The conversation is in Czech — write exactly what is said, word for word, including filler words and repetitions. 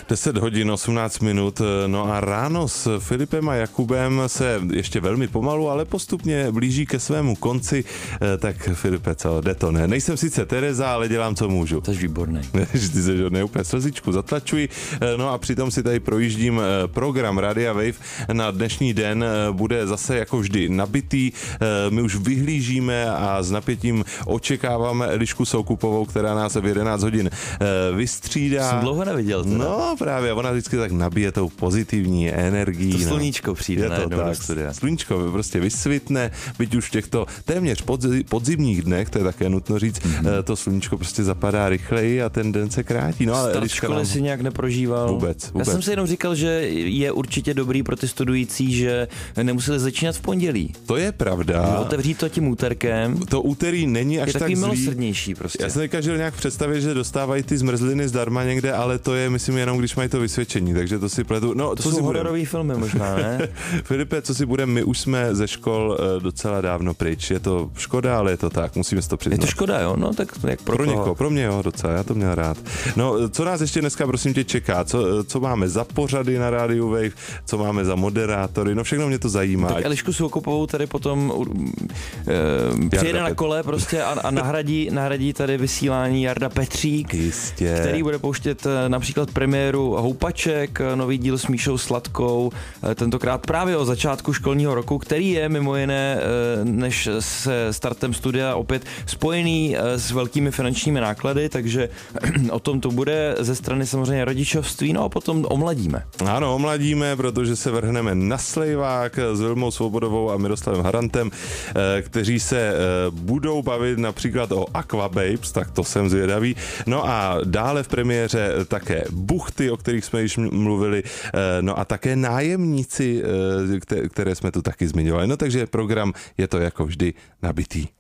deset hodin osmnáct minut, no a ráno s Filipem a Jakubem se ještě velmi pomalu, ale postupně blíží ke svému konci. Tak Filipe, co, jde to, ne? Nejsem sice Tereza, ale dělám, co můžu. To je výborný. Ty se žodnej, úplně slzičku zatlačuji. No a přitom si tady projíždím program Radia Wave na dnešní den. Bude zase jako vždy nabitý. My už vyhlížíme a s napětím očekáváme Elišku Soukupovou, která nás v jedenáct hodin vystřídá. Jsem dlouho neviděl. Teda. No právě, ona vždycky tak nabije tou pozitivní energií. To sluníčko no. přijde je to tak. Sluníčko prostě vysvitne, byť už v těchto téměř podzi, podzimních dnech, to je také nutno říct, mm-hmm. to sluníčko prostě zapadá rychleji a ten den se krátí. No, ale Start školy nám... si nějak neprožíval. Vůbec, vůbec. Já jsem si jenom říkal, že je určitě dobrý pro ty studující, že nemuseli začínat v pondělí. To je pravda. Otevřít to tím úterkem. To úterý není až je tak takový zlý. milosrdnější prostě. Já jsem teďka žil nějak v představě, že dostávají ty zmrzliny zdarma někde, ale to je, myslím, jenom když mají to vysvědčení, takže to si pletu. No, to co jsou si hororový filmy možná, ne? Filipe, co si budeme, my už jsme ze škol docela dávno pryč. Je to škoda, ale je to tak, musíme si to přiznat. Je to škoda, jo? No tak jak pro, pro někoho, pro mě jo, docela, já to měl rád. No, co nás ještě dneska, prosím tě, čeká? Co, co máme za pořady na rádiu Wave, co máme za moderátory, no všechno mě to zajímá. Tak Elišku Soukupovou tady potom uh, přijede na kole prostě a, a nahradí, nahradí tady vysílání Jarda Petřík, Jistě. který bude pouštět například premiéru Houpaček, nový díl s Míšou Sladkou, tentokrát právě o začátku školního roku, který je mimo jiné než se startem studia opět spojený s velkými finančními náklady, takže o tom to bude ze strany samozřejmě rodičovství, no a potom omladíme. Ano, omladíme, protože se vrhneme na Slejvák s Vilmou Svobodovou a Miroslavem Harantem, kteří se budou bavit například o Aquababes, tak to jsem zvědavý. No a dále v premiéře také buchty, o kterých jsme již mluvili, no a také nájemníci, které jsme tu taky zmiňovali. No takže program je to jako vždy nabitý.